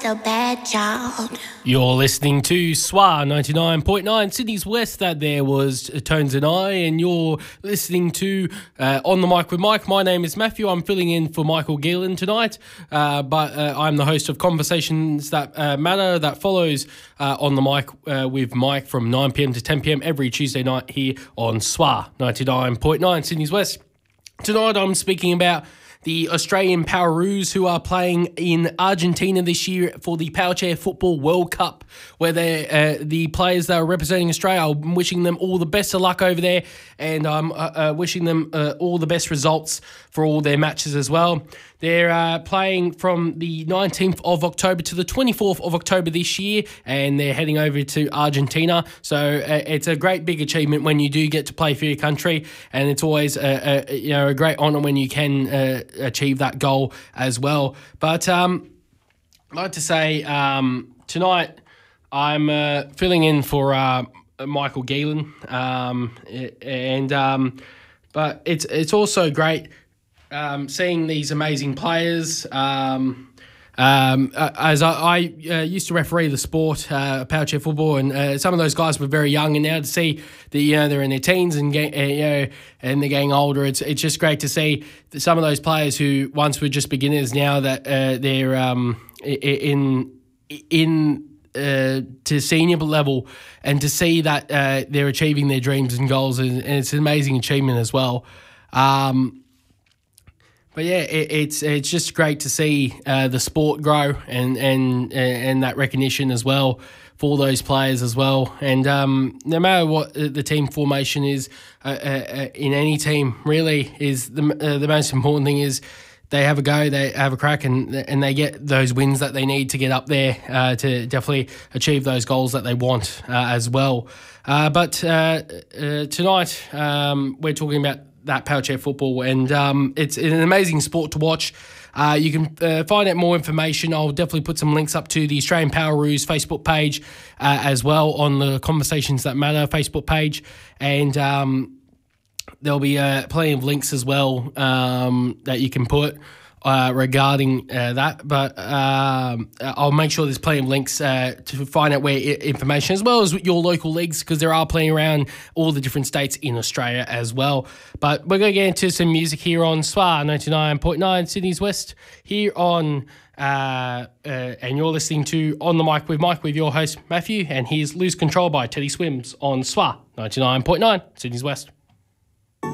a bad child. You're listening to SWA 99.9 Sydney's West. That there was Tones and I, and you're listening to On the Mic with Mike. My name is Matthew. I'm filling in for Michael Geelan tonight, but I'm the host of Conversations That Matter that follows On the Mic with Mike from 9pm to 10pm every Tuesday night here on SWA 99.9 Sydney's West. Tonight I'm speaking about the Australian Poweroos, who are playing in Argentina this year for the Powerchair Football World Cup, where they're the players that are representing Australia. I'm wishing them all the best of luck over there, and I'm wishing them all the best results for all their matches as well. They're playing from the 19th of October to the 24th of October this year, and they're heading over to Argentina. So it's a great big achievement when you do get to play for your country, and it's always a great honour when you can achieve that goal as well. But I'd like to say tonight I'm filling in for Michael Geelan, but it's also great seeing these amazing players. As I used to referee the sport, Powerchair football, and some of those guys were very young, and now to see that they're in their teens and and they're getting older, it's just great to see that some of those players who once were just beginners now that they're to senior level, and to see that they're achieving their dreams and goals, and it's an amazing achievement as well. But yeah, it's just great to see the sport grow and that recognition as well for those players as well. And no matter what the team formation is in any team, really, is the most important thing is they have a go, they have a crack, and they get those wins that they need to get up there to definitely achieve those goals that they want as well. But tonight we're talking about that Powerchair football, and it's an amazing sport to watch. You can find out more information. I'll definitely put some links up to the Australian Poweroos Facebook page as well on the Conversations That Matter Facebook page, and there'll be plenty of links as well that you can put regarding that, but I'll make sure there's plenty of links to find out where information, as well as your local leagues, because there are plenty around all the different states in Australia as well. But we're going to get into some music here on SWA 99.9 Sydney's West here on and you're listening to On the Mic with Mike with your host Matthew, and here's Lose Control by Teddy Swims on SWA 99.9 Sydney's West.